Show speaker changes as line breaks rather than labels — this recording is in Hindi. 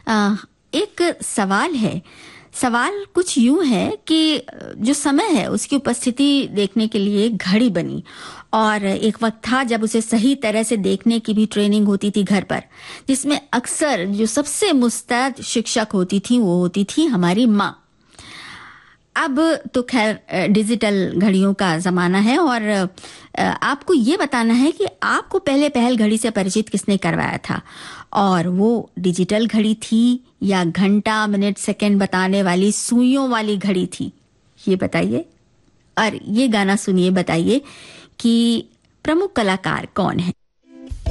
एक सवाल है। सवाल कुछ यूं है कि जो समय है उसकी उपस्थिति देखने के लिए घड़ी बनी, और एक वक्त था जब उसे सही तरह से देखने की भी ट्रेनिंग होती थी घर पर, जिसमें अक्सर जो सबसे मुस्तैद शिक्षक होती थी वो होती थी हमारी माँ। अब तो खैर डिजिटल घड़ियों का ज़माना है, और आपको ये बताना है कि आपको पहले पहल घड़ी से परिचित किसने करवाया था, और वो डिजिटल घड़ी थी या घंटा मिनट सेकंड बताने वाली सुइयों वाली घड़ी थी, ये बताइए। और ये गाना सुनिए, बताइए कि प्रमुख कलाकार कौन है।